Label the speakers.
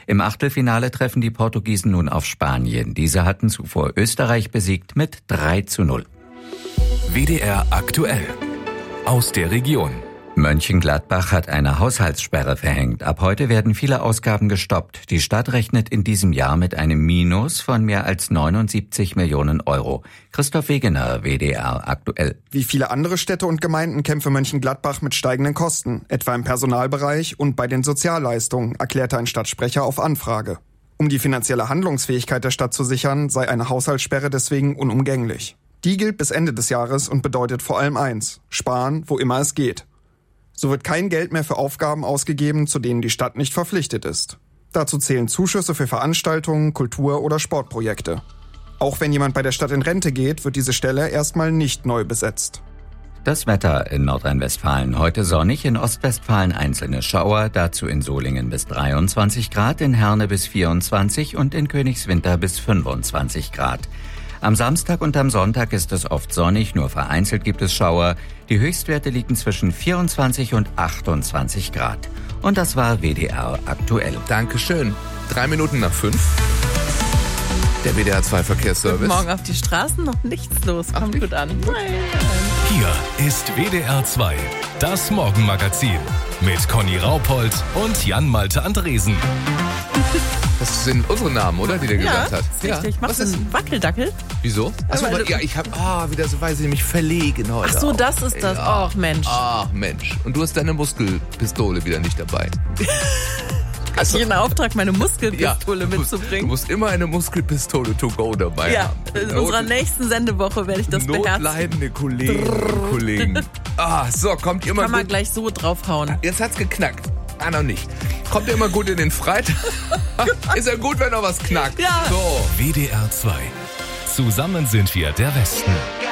Speaker 1: Im Achtelfinale treffen die Portugiesen nun auf Spanien. Diese hatten zuvor Österreich besiegt mit 3:0.
Speaker 2: WDR aktuell. Aus der Region.
Speaker 1: Mönchengladbach hat eine Haushaltssperre verhängt. Ab heute werden viele Ausgaben gestoppt. Die Stadt rechnet in diesem Jahr mit einem Minus von mehr als 79 Millionen Euro. Christoph Wegener, WDR aktuell.
Speaker 3: Wie viele andere Städte und Gemeinden kämpfe Mönchengladbach mit steigenden Kosten, etwa im Personalbereich und bei den Sozialleistungen, erklärte ein Stadtsprecher auf Anfrage. Um die finanzielle Handlungsfähigkeit der Stadt zu sichern, sei eine Haushaltssperre deswegen unumgänglich. Die gilt bis Ende des Jahres und bedeutet vor allem eins: Sparen, wo immer es geht. So wird kein Geld mehr für Aufgaben ausgegeben, zu denen die Stadt nicht verpflichtet ist. Dazu zählen Zuschüsse für Veranstaltungen, Kultur- oder Sportprojekte. Auch wenn jemand bei der Stadt in Rente geht, wird diese Stelle erstmal nicht neu besetzt.
Speaker 1: Das Wetter in Nordrhein-Westfalen: heute sonnig, in Ostwestfalen einzelne Schauer, dazu in Solingen bis 23 Grad, in Herne bis 24 und in Königswinter bis 25 Grad. Am Samstag und am Sonntag ist es oft sonnig, nur vereinzelt gibt es Schauer. Die Höchstwerte liegen zwischen 24 und 28 Grad. Und das war WDR aktuell.
Speaker 4: Dankeschön. 5:03. Der WDR 2 Verkehrsservice.
Speaker 5: Morgen auf die Straßen noch nichts los. Kommt gut an.
Speaker 2: Hier ist WDR 2, das Morgenmagazin. Mit Conny Raupold und Jan-Malte Andresen.
Speaker 4: Das sind unsere Namen, oder? Die der gesagt hat.
Speaker 5: Ja, richtig. Machst du einen Wackeldackel?
Speaker 4: Wieso? Achso, ja, ich habe wieder so, weiß ich nicht, verlegen heute.
Speaker 5: Ach so, das ist das.
Speaker 4: Ja.
Speaker 5: Ach, Mensch.
Speaker 4: Ach, Mensch. Und du hast deine Muskelpistole wieder nicht dabei.
Speaker 5: Hast du einen Auftrag, meine Muskelpistole mitzubringen?
Speaker 4: Du musst immer eine Muskelpistole to go dabei haben.
Speaker 5: In unserer nächsten Sendewoche werde ich das beherzigen.
Speaker 4: Notleidende Kolleginnen und Kollegen. So, kommt immer
Speaker 5: Kann man gleich so draufhauen.
Speaker 4: Jetzt hat's geknackt. Noch nicht. Kommt ihr immer gut in den Freitag? Ist ja gut, wenn noch was knackt.
Speaker 5: Ja.
Speaker 4: So.
Speaker 2: WDR 2. Zusammen sind wir der Westen.